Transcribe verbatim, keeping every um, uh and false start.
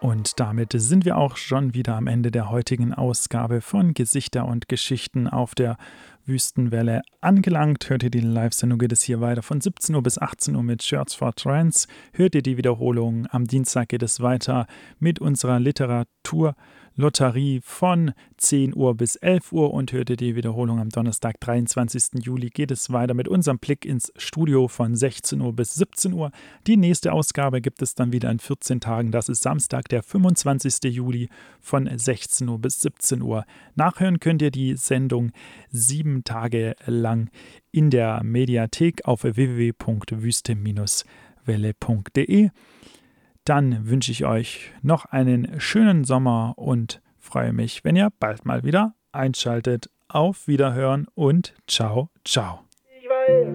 Und damit sind wir auch schon wieder am Ende der heutigen Ausgabe von Gesichter und Geschichten auf der Wüstenwelle angelangt. Hört ihr die Live-Sendung, geht es hier weiter von siebzehn Uhr bis achtzehn Uhr mit Shirts for Trends. Hört ihr die Wiederholung. Am Dienstag geht es weiter mit unserer Literaturlotterie von zehn Uhr bis elf Uhr und hört ihr die Wiederholung am Donnerstag, dreiundzwanzigsten Juli, geht es weiter mit unserem Blick ins Studio von sechzehn Uhr bis siebzehn Uhr. Die nächste Ausgabe gibt es dann wieder in vierzehn Tagen. Das ist Samstag, der fünfundzwanzigsten Juli von sechzehn Uhr bis siebzehn Uhr. Nachhören könnt ihr die Sendung sieben Tage lang in der Mediathek auf w w w punkt wüste Bindestrich welle punkt de. Dann wünsche ich euch noch einen schönen Sommer und freue mich, wenn ihr bald mal wieder einschaltet. Auf Wiederhören und ciao, ciao. Ich weiß,